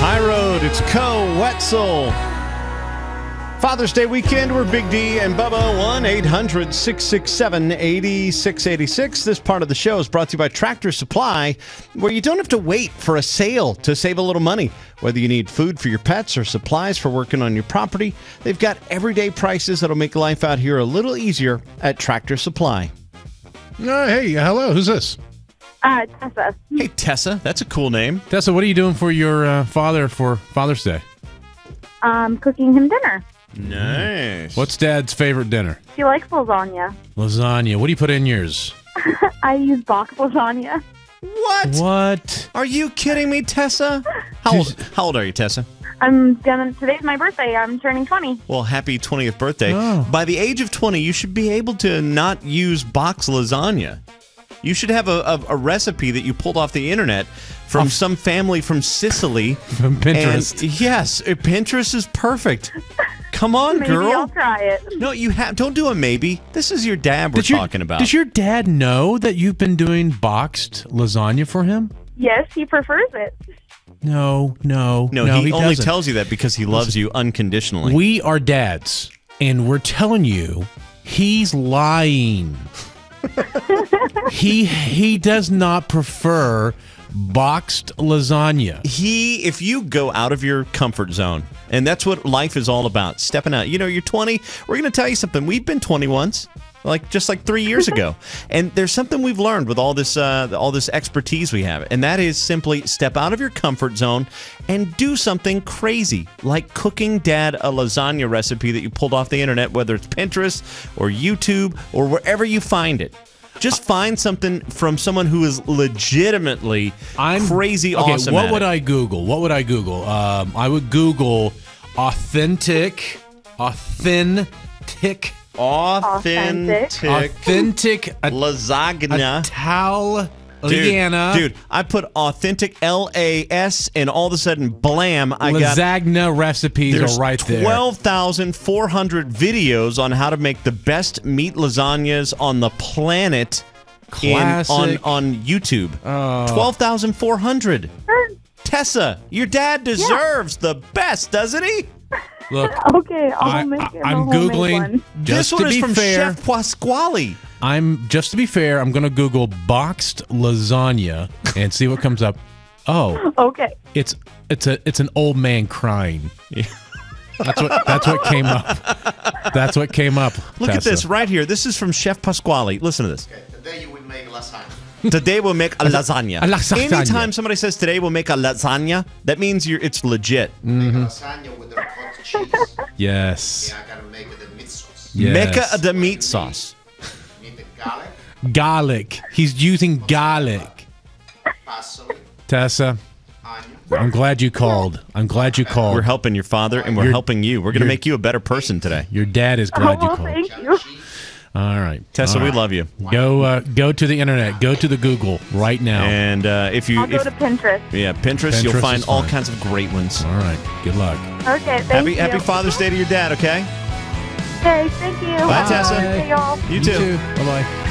High Road, it's Co-Wetzel. Father's Day weekend, we're Big D and Bubba, 1-800-667-8686. This part of the show is brought to you by Tractor Supply, where you don't have to wait for a sale to save a little money. Whether you need food for your pets or supplies for working on your property, they've got everyday prices that'll make life out here a little easier at Tractor Supply. Hey, hello, who's this? Tessa. Hey, Tessa, that's a cool name. Tessa, what are you doing for your father for Father's Day? Cooking him dinner. Nice. What's Dad's favorite dinner? She likes lasagna. Lasagna. What do you put in yours? I use box lasagna. What? Are you kidding me, Tessa? How old are you, Tessa? Today's my birthday. I'm turning 20. Well, happy 20th birthday. Oh. By the age of 20, you should be able to not use box lasagna. You should have a recipe that you pulled off the internet from some family from Sicily. From Pinterest. And yes, Pinterest is perfect. Come on, Maybe girl. I'll try it. No, don't do a maybe. This is your dad we're talking about. Does your dad know that you've been doing boxed lasagna for him? Yes, he prefers it. No, No, he only doesn't. tells you that because he loves you unconditionally. We are dads, and we're telling you he's lying. He does not prefer boxed lasagna. If you go out of your comfort zone, and that's what life is all about, stepping out. You know, you're 20. We're going to tell you something. We've been 20 once, just 3 years ago. And there's something we've learned with all this expertise we have, and that is simply step out of your comfort zone and do something crazy, like cooking Dad a lasagna recipe that you pulled off the internet, whether it's Pinterest or YouTube or wherever you find it. Just find something from someone who is legitimately crazy awesome. What would I Google? I would Google authentic lasagna. Italiana. Dude, I put authentic LAS, and all of a sudden, blam! I got lasagna recipes are right there. 12,400 videos on how to make the best meat lasagnas on the planet. Classic. On YouTube. 12,400. Tessa, your dad deserves the best, doesn't he? Look, okay, I'll make it. I'm Googling. One. This one is from Chef Pasquale. Just to be fair, I'm going to Google boxed lasagna and see what comes up. Oh, okay. It's an old man crying. Yeah. That's what came up. That's what came up. Look Tessa. at this right here. This is from Chef Pasquale. Listen to this. Okay, today you will make lasagna. Today we'll make a lasagna. A lasagna. Anytime somebody says today we'll make a lasagna, that means it's legit. Make a lasagna with the hot cheese. Yes. Yeah, I gotta make the meat sauce. Yes. Mecca the meat sauce. Need the garlic, Garlic. He's using garlic. parsley, Tessa, onion. I'm glad you called. We're helping your father, and we're helping you. We're going to make you a better person today. Your dad is glad you called. Thank you. All right. Tessa, we love you. Go to the internet. Go to the Google right now. And I'll go to Pinterest. Yeah, Pinterest, you'll Pinterest find is all fine. kinds of great ones. All right. Good luck. Okay, thank you. Happy Father's Day to your dad, okay? Okay, thank you. Bye, Tessa. Hey, y'all. You too. Bye-bye.